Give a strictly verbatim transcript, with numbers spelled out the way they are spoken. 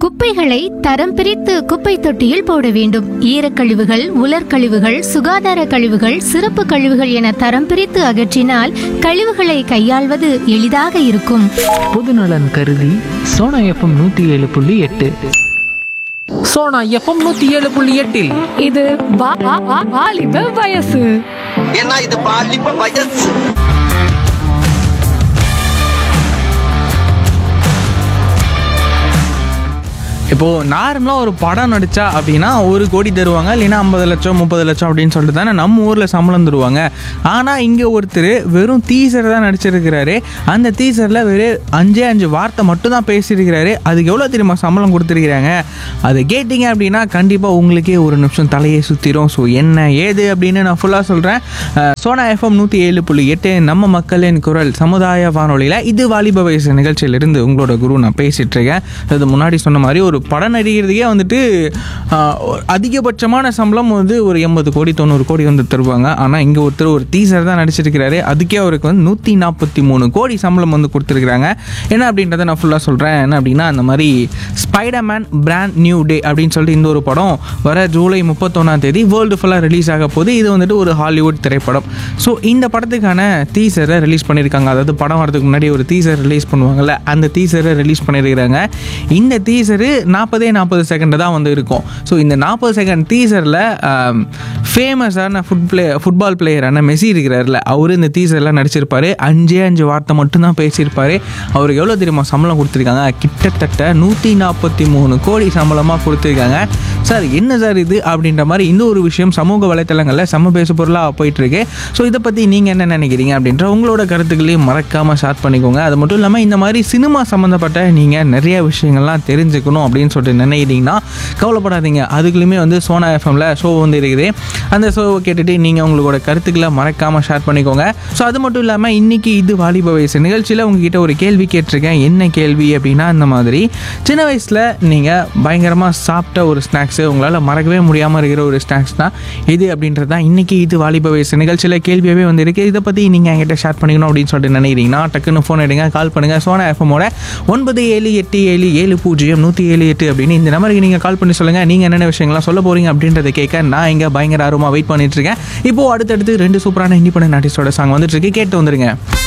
குப்பைகளை தரம் பிரித்து குப்பை தொட்டியில் போட வேண்டும். ஈரக்கழிவுகள், உலர்கழிவுகள், சுகாதார கழிவுகள், சிறப்பு கழிவுகள் என தரம் பிரித்து அகற்றினால் கழிவுகளை கையாள்வது எளிதாக இருக்கும். பொதுநலன் கருதி சோனா எஃப்எம் நூத்தி ஏழு புள்ளி எட்டு. சோனா எஃப்எம் நூத்தி ஏழு புள்ளி எட்டில் இது வா- வா- வா- வாலிப வயசு. ஏன்னா இது பாலிப்ப வயசு. இப்போது நார்மலாக ஒரு படம் நடித்தா அப்படின்னா ஒரு கோடி தருவாங்க, இல்லைன்னா ஐம்பது லட்சம் முப்பது லட்சம் அப்படின்னு சொல்லிட்டு தானே நம்ம ஊரில் சம்பளம் தருவாங்க. ஆனால் இங்கே ஒருத்தர் வெறும் டீசர் தான் நடிச்சிருக்கிறாரு. அந்த டீசரில் வெறும் அஞ்சே அஞ்சு வார்த்தை மட்டும் தான் பேசியிருக்கிறாரு. அதுக்கு எவ்வளோ தெரியுமா சம்பளம் கொடுத்துருக்கிறாங்க? அதை கேட்டிங்க அப்படின்னா கண்டிப்பாக உங்களுக்கே ஒரு நிமிஷம் தலையை சுற்றிடும். ஸோ என்ன ஏது அப்படின்னு நான் ஃபுல்லாக சொல்கிறேன். சோனா எஃப்எம் நூற்றி ஏழு புள்ளி எட்டு நம்ம மக்களின் குரல் சமுதாய வானொலியில் இது வாலிப வயசு நிகழ்ச்சியிலிருந்து உங்களோட குரு நான் பேசிகிட்டு இருக்கேன். அது முன்னாடி சொன்ன மாதிரி ஒரு படம் நடிக்கிறதுக்கே வந்துட்டு அதிகபட்சமான சம்பளம் வந்து ஒரு எண்பது கோடி தொண்ணூறு கோடி வந்து தருவாங்க. ஆனால் இங்கே ஒருத்தர் ஒரு டீசர் தான் நடிச்சிருக்கிறாரு. அதுக்கே அவருக்கு வந்து நூற்றி நாற்பத்தி மூணு கோடி சம்பளம் வந்து கொடுத்துருக்குறாங்க. என்ன அப்படின்றத நான் ஃபுல்லாக சொல்கிறேன். என்ன அப்படின்னா அந்த மாதிரி ஸ்பைடர்மேன் பிராண்ட் நியூ டே அப்படின்னு சொல்லிட்டு இந்த ஒரு படம் வர ஜூலை முப்பத்தொன்னாம் தேதி வேர்ல்டு ஃபுல்லாக ரிலீஸ் ஆக போகுது. இது வந்துட்டு ஒரு ஹாலிவுட் திரைப்படம். ஸோ இந்த படத்துக்கான டீசரை ரிலீஸ் பண்ணியிருக்காங்க. அதாவது படம் வரதுக்கு முன்னாடி ஒரு டீசர் ரிலீஸ் பண்ணுவாங்கல்ல, அந்த டீசரை ரிலீஸ் பண்ணியிருக்கிறாங்க. இந்த டீசரு நாற்பதே நாற்பது செகண்ட் தான் வந்து இருக்கும். ஸோ இந்த நாற்பது செகண்ட் டீசரில் ஃபேமஸான ஃபுட் பிளே ஃபுட்பால் பிளேயரான மெஸ்ஸி இருக்கிறார்ல, அவர் இந்த டீசரில் நடிச்சிருப்பார். அஞ்சே அஞ்சு வார்த்தை மட்டும்தான் பேசியிருப்பார். அவருக்கு எவ்வளோ தெரியுமா சம்பளம் கொடுத்துருக்காங்க? கிட்டத்தட்ட நூற்றி நாற்பத்தி மூணு கோடி சம்பளமாக கொடுத்துருக்காங்க. சார் என்ன சார் இது அப்படின்ற மாதிரி இன்னொரு விஷயம் சமூக வலைத்தளங்களில் செம்ம பேசு பொருளாக போயிட்டுருக்கு. ஸோ இதை பற்றி நீங்கள் என்ன நினைக்கிறீங்க அப்படின்ற உங்களோட கருத்துக்களையும் மறக்காமல் ஷேர் பண்ணிக்கோங்க. அது மட்டும் இல்லாமல் இந்த மாதிரி சினிமா சம்மந்தப்பட்ட நீங்கள் நிறைய விஷயங்கள்லாம் தெரிஞ்சுக்கணும் அப்படின்னு சொல்லிட்டு நினைக்கிறீங்கன்னா கவலைப்படாதீங்க. அதுக்குள்ளேயுமே வந்து சோனா எஃப்எம்ல ஷோ வந்து இருக்குது. அந்த ஷோவை கேட்டுட்டு நீங்கள் உங்களோட கருத்துக்களை மறக்காமல் ஷேர் பண்ணிக்கோங்க. ஸோ அது மட்டும் இல்லாமல் இன்றைக்கி இது வாலிப வயசு நிகழ்ச்சியில் உங்ககிட்ட ஒரு கேள்வி கேட்டிருக்கேன். என்ன கேள்வி அப்படின்னா, இந்த மாதிரி சின்ன வயசில் நீங்கள் பயங்கரமாக சாப்பிட்ட ஒரு ஸ்நாக்ஸு, உங்களால் மறக்கவே முடியாமல் இருக்கிற ஒரு ஸ்நாக்ஸ் தான் இது அப்படின்றது தான் இன்றைக்கி இது வாலிப வயசு நிகழ்ச்சியில் கேள்வியாகவே வந்துருக்கு. இதை பற்றி நீங்கள் என்கிட்ட ஷேர் பண்ணிக்கணும் அப்படின்னு சொல்லிட்டு நினைக்கிறீங்கன்னா டக்குன்னு ஃபோன் எடுங்க, கால் பண்ணுங்கள். சோனா எஃப்எம்மோட ஒன்பது ஏழு எட்டு ஏழு ஏழு பூஜ்ஜியம் நூற்றி ஏழு எட்டு அப்படின்னு இந்த நம்பருக்கு நீங்கள் கால் பண்ணி சொல்லுங்கள். நீங்கள் என்னென்ன விஷயங்கள்லாம் சொல்ல போகிறீங்க அப்படின்றத கேட்க நான் இங்கே பயங்கர ஆர்வமாக வெயிட் பண்ணிட்டு இருக்கேன். இப்போது அடுத்தடுத்து ரெண்டு சூப்பரான இண்டிபெண்டன்ட் ஆர்டிஸ்டோட சாங் வந்துட்டு இருக்கு, கேட்டு வந்துருங்க.